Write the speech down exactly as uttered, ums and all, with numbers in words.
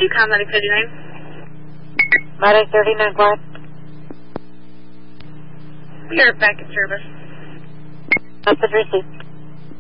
you call Medic thirty-nine? Medic thirty-nine, what? We are back in service. Message received.